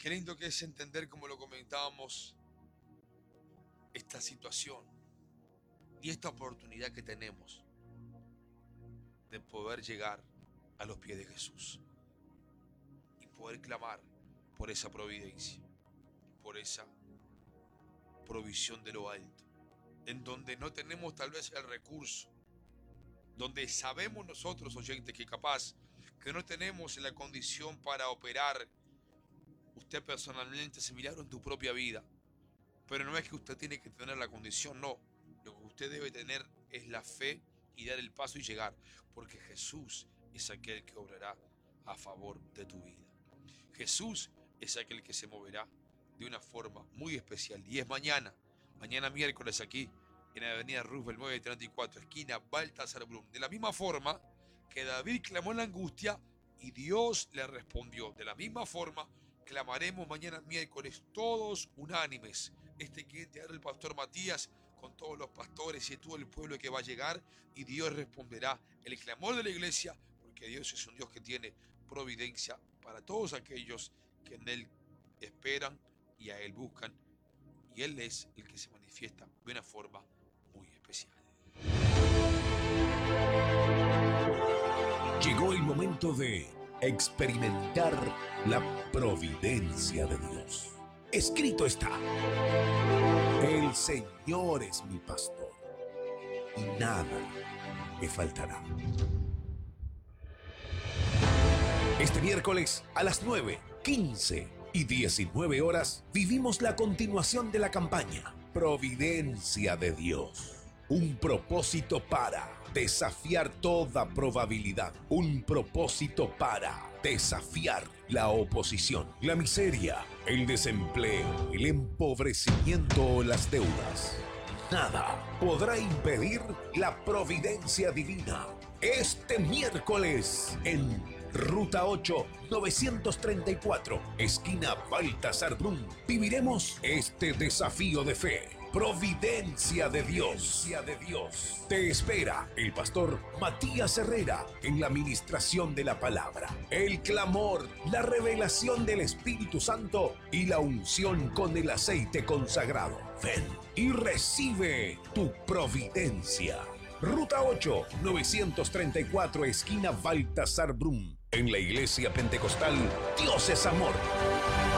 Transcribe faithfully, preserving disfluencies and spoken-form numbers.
Qué lindo que es entender, como lo comentábamos, esta situación y esta oportunidad que tenemos de poder llegar a los pies de Jesús y poder clamar por esa providencia, por esa provisión de lo alto, en donde no tenemos tal vez el recurso, donde sabemos nosotros, oyentes, que capaz que no tenemos la condición para operar usted personalmente ese milagro en tu propia vida. Pero no es que usted tiene que tener la condición, no. Lo que usted debe tener es la fe y dar el paso y llegar, porque Jesús es aquel que obrará a favor de tu vida. Jesús es aquel que se moverá de una forma muy especial. Y es mañana, mañana miércoles aquí, en la avenida Roosevelt nueve treinta y cuatro, esquina Baltasar Brum. De la misma forma que David clamó en la angustia y Dios le respondió. De la misma forma clamaremos mañana miércoles todos unánimes. Este que te hará el pastor Matías con todos los pastores y todo el pueblo que va a llegar, y Dios responderá el clamor de la iglesia, porque Dios es un Dios que tiene providencia para todos aquellos que en Él esperan y a Él buscan, y Él es el que se manifiesta de una forma muy especial. Llegó el momento de experimentar la providencia de Dios. Escrito está: el Señor es mi pastor y nada me faltará. Este miércoles a las nueve, quince y diecinueve horas vivimos la continuación de la campaña Providencia de Dios. Un propósito para desafiar toda probabilidad. Un propósito para desafiar la oposición, la miseria, el desempleo, el empobrecimiento o las deudas. Nada podrá impedir la providencia divina. Este miércoles en Ruta ocho, novecientos treinta y cuatro, esquina Baltasar Brum, viviremos este desafío de fe. Providencia de Dios. de Dios. Te espera el pastor Matías Herrera en la ministración de la palabra, el clamor, la revelación del Espíritu Santo y la unción con el aceite consagrado. Ven y recibe tu providencia. Ruta ocho, novecientos treinta y cuatro, esquina Baltasar Brum, en la iglesia pentecostal Dios es Amor.